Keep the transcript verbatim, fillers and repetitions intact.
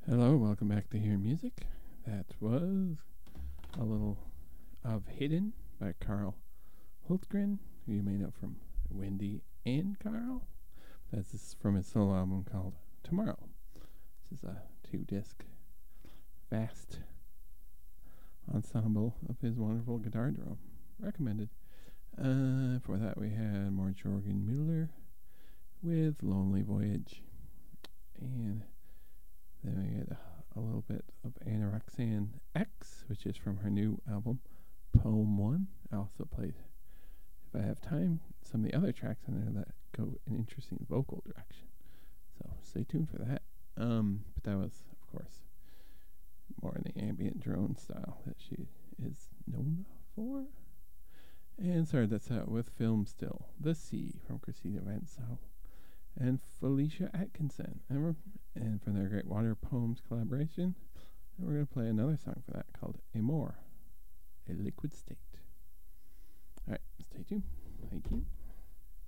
Hello, welcome back to Hear Music. That was a little of Hidden by Carl Hultgren, who you may know from Wendy and Carl. That's this from his solo album called Tomorrow. This is a two-disc vast ensemble of his wonderful guitar drum. Recommended. Uh, for that we had more Jorgen Mueller with Lonely Voyage. And then we had a, a little bit of Anna Roxanne X, which is from her new album, Poem one. I also played, if I have time, some of the other tracks in there that go in interesting vocal direction. So stay tuned for that. Um, but that was, of course, more in the ambient drone style that she is known for. And started that's out with Film Still, The Sea from Christina Van Zyl and Felicia Atkinson. And, we're, and from their Great Water Poems collaboration, and we're going to play another song for that called Amor, A Liquid State. Alright, stay tuned.